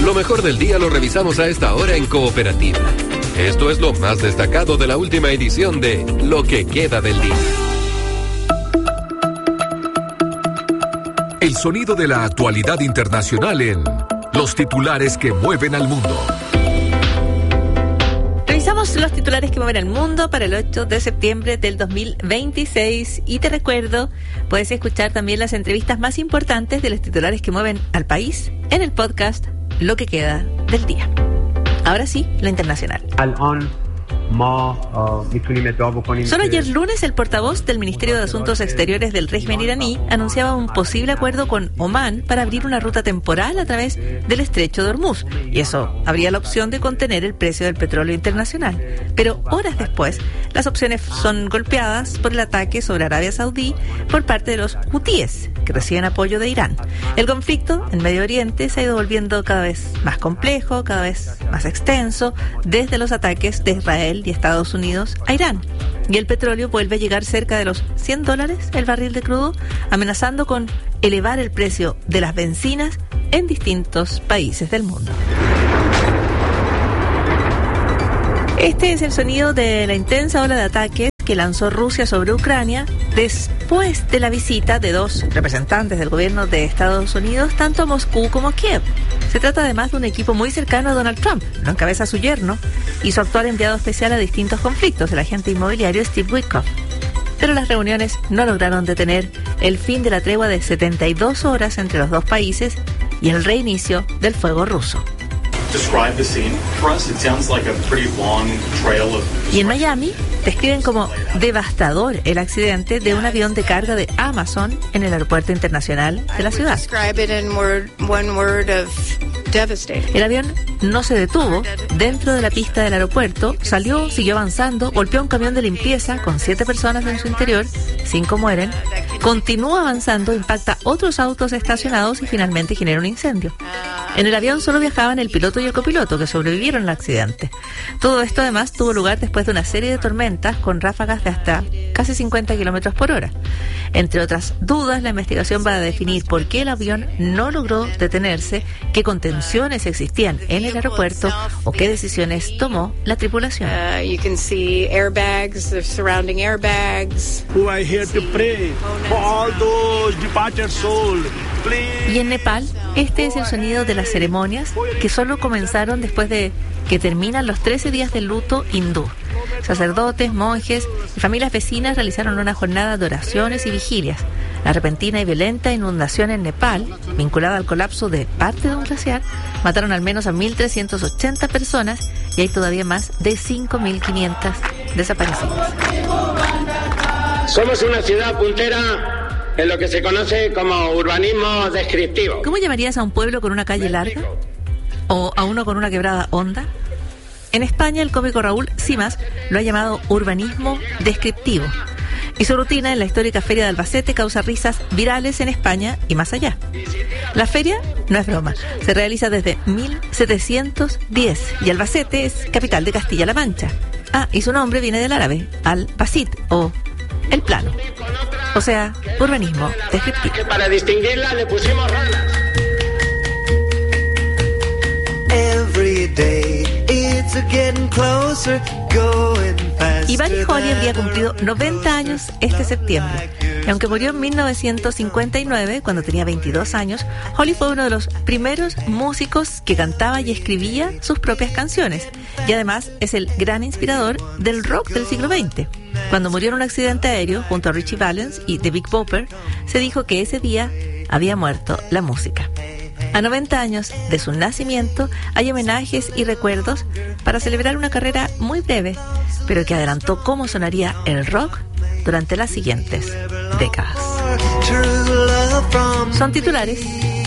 Lo mejor del día lo revisamos a esta hora en Cooperativa. Esto es lo más destacado de la última edición de Lo que queda del día. El sonido de la actualidad internacional en Los titulares que mueven al mundo. Revisamos los titulares que mueven al mundo para el 8 de septiembre del 2026 y te recuerdo, puedes escuchar también las entrevistas más importantes de los titulares que mueven al país en el podcast Lo que queda del día. Ahora sí, lo internacional. Solo ayer lunes el portavoz del Ministerio de Asuntos Exteriores del régimen iraní anunciaba un posible acuerdo con Omán para abrir una ruta temporal a través del estrecho de Hormuz, y eso habría la opción de contener el precio del petróleo internacional. Pero horas después, las opciones son golpeadas por el ataque sobre Arabia Saudí por parte de los hutíes, que reciben apoyo de Irán. El conflicto en Medio Oriente se ha ido volviendo cada vez más complejo, cada vez más extenso, desde los ataques de Israel y Estados Unidos a Irán. Y el petróleo vuelve a llegar cerca de los $100 el barril de crudo, amenazando con elevar el precio de las bencinas en distintos países del mundo. Este es el sonido de la intensa ola de ataques que lanzó Rusia sobre Ucrania después de la visita de dos representantes del gobierno de Estados Unidos, tanto a Moscú como a Kiev. Se trata además de un equipo muy cercano a Donald Trump, lo encabeza su yerno y su actual enviado especial a distintos conflictos, el agente inmobiliario Steve Witkoff. Pero las reuniones no lograron detener el fin de la tregua de 72 horas entre los dos países y el reinicio del fuego ruso. Y en Miami describen como devastador el accidente de un avión de carga de Amazon en el aeropuerto internacional de la ciudad. El avión no se detuvo dentro de la pista del aeropuerto, siguió avanzando, golpeó un camión de limpieza con 7 personas en su interior, 5 mueren, continúa avanzando, impacta otros autos estacionados y finalmente genera un incendio. En el avión solo viajaban el piloto y el copiloto, que sobrevivieron al accidente. Todo esto además tuvo lugar después de una serie de tormentas con ráfagas de hasta casi 50 kilómetros por hora. Entre otras dudas, la investigación va a definir por qué el avión no logró detenerse, qué contenciones existían en el aeropuerto o qué decisiones tomó la tripulación. You can see airbags, the surrounding airbags. Who are here to pray for all those departed souls. Y en Nepal, este es el sonido de las ceremonias que solo comenzaron después de que terminan los 13 días de luto hindú. Sacerdotes, monjes y familias vecinas realizaron una jornada de oraciones y vigilias. La repentina y violenta inundación en Nepal, vinculada al colapso de parte de un glaciar, mataron al menos a 1.380 personas y hay todavía más de 5.500 desaparecidos. Somos una ciudad puntera en lo que se conoce como urbanismo descriptivo. ¿Cómo llamarías a un pueblo con una calle larga? ¿O a uno con una quebrada honda? En España, el cómico Raúl Simas lo ha llamado urbanismo descriptivo. Y su rutina en la histórica Feria de Albacete causa risas virales en España y más allá. La feria no es broma, se realiza desde 1710 y Albacete es capital de Castilla-La Mancha. Y su nombre viene del árabe, al-basit o el plano. O sea, urbanismo descriptivo. Que para distinguirla le pusimos ranas. Y Buddy Holly habría cumplido 90 años este septiembre. Y aunque murió en 1959, cuando tenía 22 años, Holly fue uno de los primeros músicos que cantaba y escribía sus propias canciones. Y además es el gran inspirador del rock del siglo XX. Cuando murió en un accidente aéreo junto a Richie Valens y The Big Bopper, se dijo que ese día había muerto la música. A 90 años de su nacimiento hay homenajes y recuerdos para celebrar una carrera muy breve, pero que adelantó cómo sonaría el rock durante las siguientes décadas. Son titulares